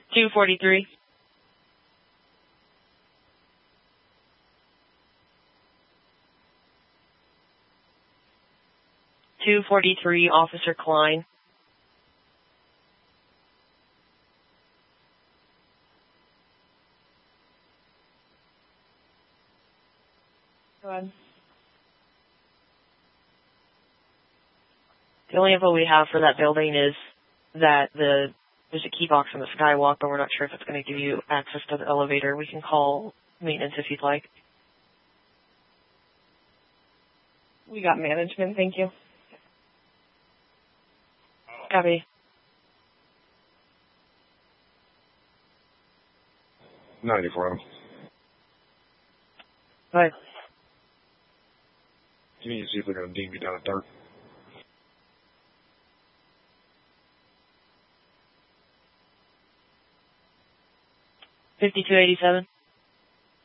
243. 243, Officer Klein. Go ahead. The only info we have for that building is that there's a key box on the skywalk, but we're not sure if it's going to give you access to the elevator. We can call maintenance if you'd like. We got management, thank you. Copy. $94. Right. You need to see if they're going to deem you down at dark. $52.87.